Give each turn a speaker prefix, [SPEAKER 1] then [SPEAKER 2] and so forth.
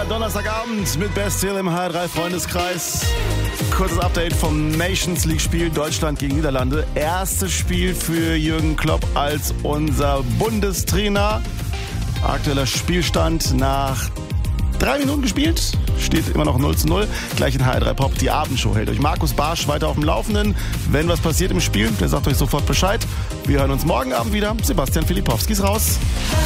[SPEAKER 1] Euer Donnerstagabend mit Best hier im HR3 Freundeskreis. Kurzes Update vom Nations League Spiel Deutschland gegen Niederlande. Erstes Spiel für Jürgen Klopp als unser Bundestrainer. Aktueller Spielstand nach 3 Minuten gespielt. Steht immer noch 0:0. Gleich in HR3 Pop. Die Abendshow hält euch Markus Barsch weiter auf dem Laufenden. Wenn was passiert im Spiel, der sagt euch sofort Bescheid. Wir hören uns morgen Abend wieder. Sebastian Filipowski ist raus.